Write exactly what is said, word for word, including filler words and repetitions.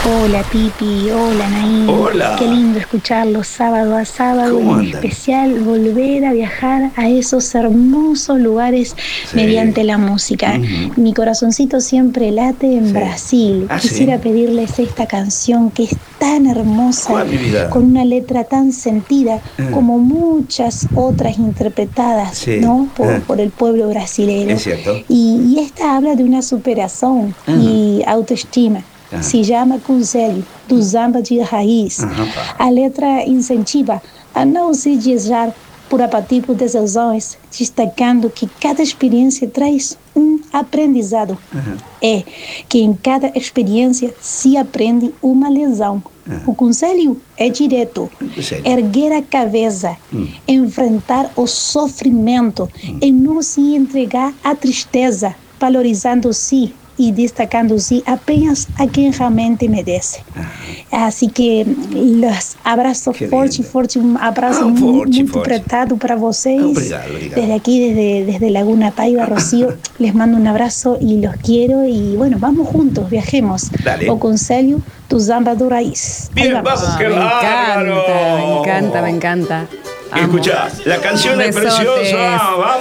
Hola Pipi, hola Naim. Hola. Qué lindo escucharlos sábado a sábado y en ¿Cómo andan? especial volver a viajar a esos hermosos lugares Sí. mediante la música. Ujú. Mi corazoncito siempre late en Sí. Brasil. Ah, Quisiera ¿sí? pedirles esta canción que es tan hermosa, ¿Cuál, mi vida? con una letra tan sentida Ah. como muchas otras interpretadas, Sí. ¿no? Por, Ah. por el pueblo brasileño. Es cierto. Y, y esta habla de una superación Ajá. y autoestima. Ajá. Se llama Conselho, do Zamba de Raiz. Ajá, pá. A letra incentiva a não se desviar por apatipo decisões, destacando que cada experiência traz um aprendizado. Ajá. É que em cada experiência se aprende uma lição. Ajá. O conselho é direto: Conselho. erguer a cabeça, Hum. enfrentar o sofrimento e não se entregar à tristeza, valorizando-se y destacándose apenas a quien realmente merece. Ajá. Así que los abrazo Qué forte, lindo. forte, un abrazo Ah, muy, forte, muy forte. apretado para vocês. Obrigado, obrigado. Desde aquí, desde, desde Laguna Paiva, Rocío, les mando un abrazo y los quiero. Y bueno, vamos juntos, viajemos. Dale. O Conselho do Zamba do Raiz. Ahí Bien, vamos. vamos, Ah, qué me bárbaro. encanta, me encanta, me encanta. Amo. Escuchá, la canción es Besote. preciosa. Vamos.